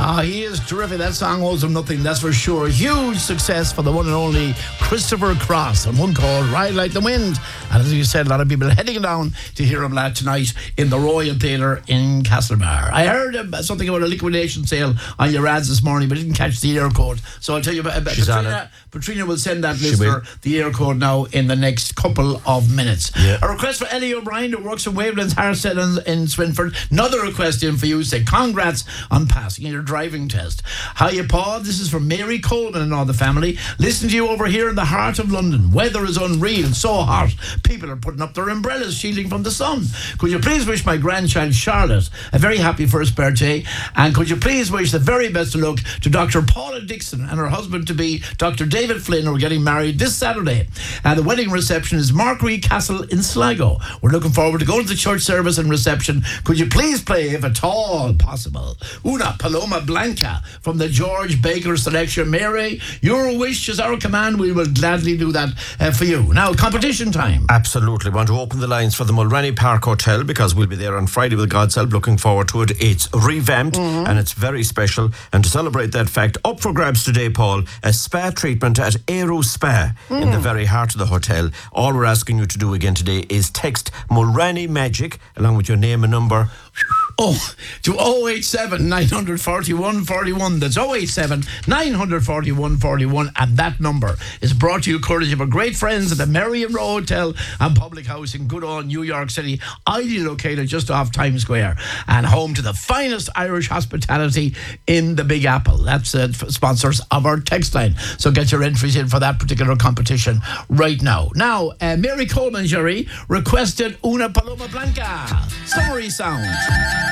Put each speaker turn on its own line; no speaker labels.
Ah, he is terrific. That song owes him nothing, that's for sure. Huge success for the one and only Christopher Cross, and one called Ride Like the Wind. And as you said, a lot of people heading down to hear him tonight in the Royal Theatre in Castlebar. I heard something about a liquidation sale on your ads this morning, but didn't catch the air code. So I'll tell you, Patrina will send that listener the air code now in the next couple of minutes. Yeah. A request for Ellie O'Brien, who works in Wavelands, Harsted in Swinford. Another request in for you. Say congrats on passing your driving test. Hiya, Paul. This is from Mary Coleman and all the family. Listen to you over here in the heart of London. Weather is unreal, so hot. People are putting up their umbrellas, shielding from the sun. Could you please wish my grandchild Charlotte a very happy first birthday? And could you please wish the very best of luck to Dr. Paula Dixon and her husband-to-be, Dr. David Flynn, who are getting married this Saturday. And the wedding reception is Marquee Castle in Sligo. We're looking forward to going to the church service and reception. Could you please play, if at all possible, Una Paloma Blanca from the George Baker selection? Mary, your wish is our command. We will gladly do that for you. Now, competition time.
Absolutely. Want to open the lines for the Mulrenny Park Hotel, because we'll be there on Friday with God's help. Looking forward to it. It's revamped and it's very special. And to celebrate that fact, up for grabs today, Paul, a spa treatment at Aero Spa in the very heart of the hotel. All we're asking you to do again today is text Mulrenny Magic along with your name and number
to 087 941 41. That's 087 941 41. And that number is brought to you courtesy of our great friends at the Merriam Row Hotel and Public House in good old New York City, ideally located just off Times Square and home to the finest Irish hospitality in the Big Apple. That's sponsors of our text line. So get your entries in for that particular competition right now. Now, Mary Coleman, Jerry, requested Una Paloma Blanca. Summary sound.